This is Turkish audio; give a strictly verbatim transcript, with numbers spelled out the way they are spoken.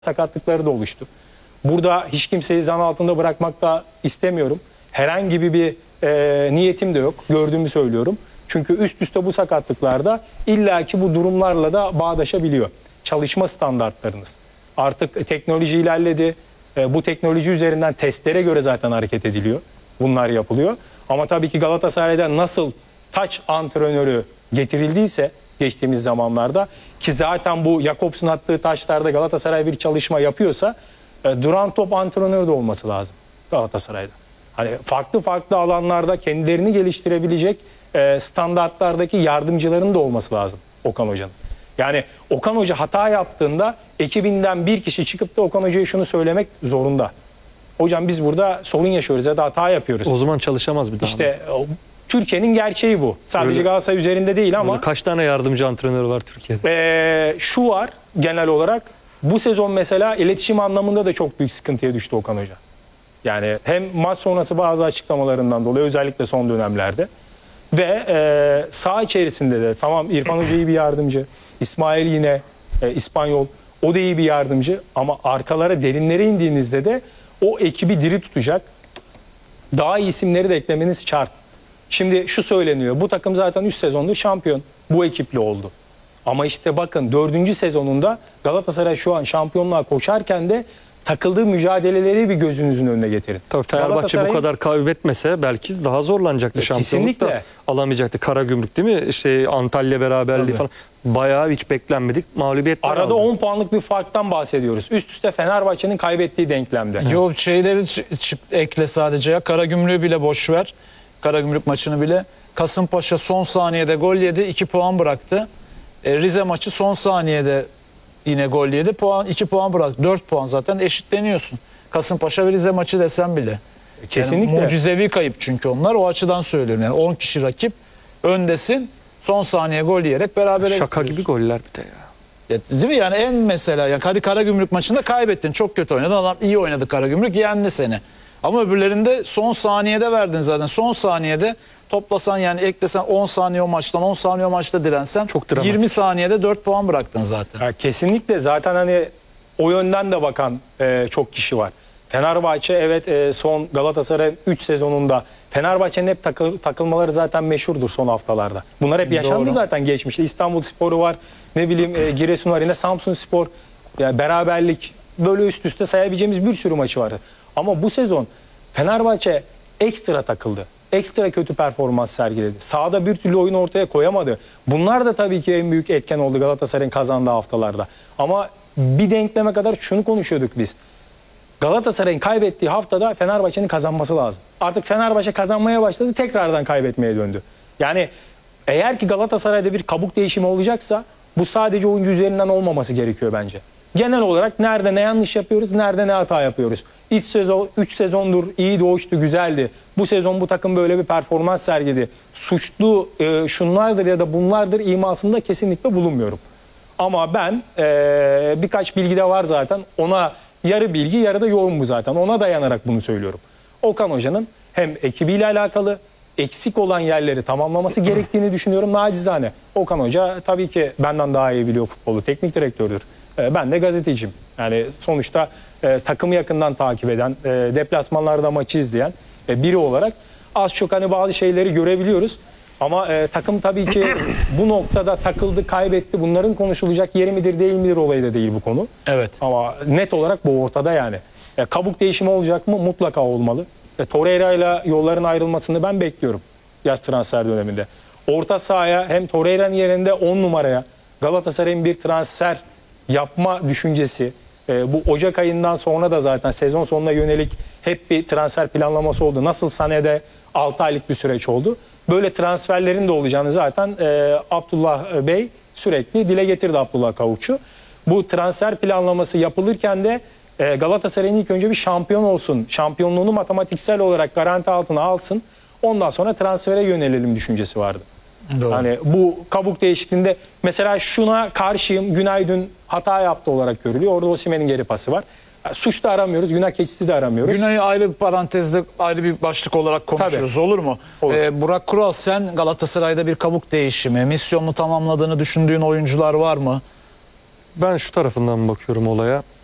sakatlıkları da oluştu. Burada hiç kimseyi zan altında bırakmak da istemiyorum. Herhangi bir e, niyetim de yok. Gördüğümü söylüyorum. Çünkü üst üste bu sakatlıklarda illaki bu durumlarla da bağdaşabiliyor. Çalışma standartlarınız. Artık teknoloji ilerledi. E, bu teknoloji üzerinden testlere göre zaten hareket ediliyor. Bunlar yapılıyor. Ama tabii ki Galatasaray'da nasıl taç antrenörü getirildiyse geçtiğimiz zamanlarda, ki zaten bu Jakobs'un attığı taçlarda Galatasaray bir çalışma yapıyorsa e, duran top antrenörü de olması lazım Galatasaray'da. Hani farklı farklı alanlarda kendilerini geliştirebilecek e, standartlardaki yardımcıların da olması lazım Okan Hoca'nın. Yani Okan Hoca hata yaptığında ekibinden bir kişi çıkıp da Okan Hoca'ya şunu söylemek zorunda. Hocam biz burada sorun yaşıyoruz ya da hata yapıyoruz. O zaman çalışamaz bir daha. İşte Türkiye'nin gerçeği bu. Sadece öyle, Galatasaray üzerinde değil ama. Öyle kaç tane yardımcı antrenör var Türkiye'de? E, şu var genel olarak. Bu sezon mesela iletişim anlamında da çok büyük sıkıntıya düştü Okan Hoca. Yani hem maç sonrası bazı açıklamalarından dolayı, özellikle son dönemlerde. Ve e, saha içerisinde de tamam, İrfan Hoca iyi bir yardımcı. İsmail yine e, İspanyol. O da iyi bir yardımcı. Ama arkalara, derinlere indiğinizde de o ekibi diri tutacak daha iyi isimleri de eklemeniz şart. Şimdi şu söyleniyor. Bu takım zaten üç sezondur şampiyon. Bu ekiple oldu. Ama işte bakın dördüncü sezonunda Galatasaray şu an şampiyonluğa koşarken de takıldığı mücadeleleri bir gözünüzün önüne getirin. Tabii Fenerbahçe bu kadar kaybetmese belki daha zorlanacaktı, şampiyonluk da alamayacaktı. Karagümrük değil mi? İşte Antalya beraberliği Tabii. falan. Bayağı hiç beklenmedik mağlubiyetler Arada aldı. on puanlık bir farktan bahsediyoruz. Üst üste Fenerbahçe'nin kaybettiği denklemde. Yok şeyleri çık, ekle sadece ya. Karagümrük'ü bile boş ver. Karagümrük maçını bile. Kasımpaşa son saniyede gol yedi, iki puan bıraktı. E, Rize maçı son saniyede yine gol yedi, puan iki puan bıraktı. dört puan zaten eşitleniyorsun. Kasımpaşa ve Rize maçı desem bile. Kesinlikle. Yani mucizevi kayıp çünkü onlar. O açıdan söylüyorum. Yani on kişi rakip, öndesin. Son saniye gol yiyerek berabere Şaka gibi goller bir de ya. Ya, değil mi? Yani en mesela yani Kara Karagümrük maçında kaybettin. Çok kötü oynadın. Adam iyi oynadı, Karagümrük yendi seni. Ama öbürlerinde son saniyede verdin zaten. Son saniyede toplasan, yani eklesen on saniye o maçtan, on saniye o maçta dirensen çok yirmi saniyede dört puan bıraktın zaten. Ya kesinlikle, zaten hani o yönden de bakan e, çok kişi var. Fenerbahçe evet e, son Galatasaray'ın üç sezonunda Fenerbahçe'nin hep takıl, takılmaları zaten meşhurdur son haftalarda. Bunlar hep yaşandı Doğru. zaten geçmişte. İstanbulspor'u var, ne bileyim e, Giresun var, yine Samsunspor, yani beraberlik, böyle üst üste sayabileceğimiz bir sürü maçı vardı. Ama bu sezon Fenerbahçe ekstra takıldı. Ekstra kötü performans sergiledi. Sahada bir türlü oyun ortaya koyamadı. Bunlar da tabii ki en büyük etken oldu Galatasaray'ın kazandığı haftalarda. Ama bir denkleme kadar şunu konuşuyorduk biz. Galatasaray'ın kaybettiği haftada Fenerbahçe'nin kazanması lazım. Artık Fenerbahçe kazanmaya başladı, tekrardan kaybetmeye döndü. Yani eğer ki Galatasaray'da bir kabuk değişimi olacaksa bu sadece oyuncu üzerinden olmaması gerekiyor bence. Genel olarak nerede ne yanlış yapıyoruz, nerede ne hata yapıyoruz. İç sezon, üç sezondur iyiydi, hoştu, güzeldi. Bu sezon bu takım böyle bir performans sergiledi. Suçlu e, şunlardır ya da bunlardır imasında kesinlikle bulunmuyorum. Ama ben e, birkaç bilgi de var zaten. Ona yarı bilgi, yarı da yorum bu zaten. Ona dayanarak bunu söylüyorum. Okan Hoca'nın hem ekibiyle alakalı eksik olan yerleri tamamlaması gerektiğini düşünüyorum nacizane. Okan Hoca tabii ki benden daha iyi biliyor futbolu. Teknik direktördür. Ben de gazeteciyim. Yani sonuçta e, takımı yakından takip eden, e, deplasmanlarda maçı izleyen e, biri olarak az çok hani bazı şeyleri görebiliyoruz. Ama e, takım tabii ki bu noktada takıldı, kaybetti. Bunların konuşulacak yeri midir değil midir olayı da değil bu konu. Evet. Ama net olarak bu ortada yani. E, kabuk değişimi olacak mı? Mutlaka olmalı. E, Torreira ile yolların ayrılmasını ben bekliyorum yaz transfer döneminde. Orta sahaya hem Torreira'nın yerinde on numaraya Galatasaray'ın bir transfer yapma düşüncesi, e, bu Ocak ayından sonra da zaten sezon sonuna yönelik hep bir transfer planlaması oldu. Nasıl Sané'de altı aylık bir süreç oldu. Böyle transferlerin de olacağını zaten e, Abdullah Bey sürekli dile getirdi, Abdullah Kavukçu. Bu transfer planlaması yapılırken de e, Galatasaray'ın ilk önce bir şampiyon olsun, şampiyonluğunu matematiksel olarak garanti altına alsın. Ondan sonra transfere yönelelim düşüncesi vardı. Doğru. Hani bu kabuk değişikliğinde mesela şuna karşıyım, Günay dün hata yaptı olarak görülüyor. Orada Osimhen'in geri pası var. Suç da aramıyoruz, günah keçisi de aramıyoruz. Günay'ı ayrı bir parantezde, ayrı bir başlık olarak konuşuyoruz. Tabii. Olur mu? Olur. Ee, Burak Kural, sen Galatasaray'da bir kabuk değişimi, misyonunu tamamladığını düşündüğün oyuncular var mı? Ben şu tarafından bakıyorum olaya.